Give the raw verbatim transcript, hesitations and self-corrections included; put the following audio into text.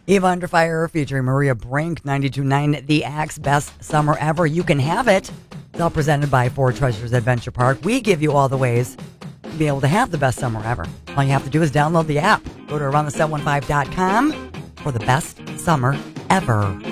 Eva Under Fire featuring Maria Brink, ninety-two point nine The Axe, best summer ever. You can have it. It's all presented by Four Treasures Adventure Park. We give you all the ways to be able to have the best summer ever. All you have to do is download the app. Go to around the seven one five dot com for the best summer ever.